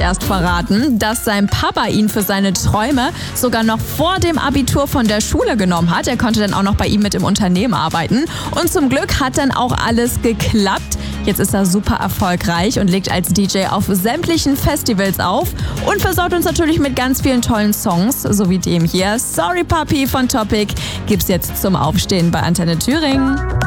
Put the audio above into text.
erst verraten, dass sein Papa ihn für seine Träume sogar noch vor dem Abitur von der Schule genommen hat. Er konnte dann auch noch bei ihm mit im Unternehmen arbeiten. Und zum Glück hat dann auch alles geklappt. Jetzt ist er super erfolgreich und legt als DJ auf sämtlichen Festivals auf und versorgt uns natürlich mit ganz vielen tollen Songs, so wie dem hier. Sorry Papi von Topic gibt's jetzt zum Aufstehen bei Antenne Thüringen.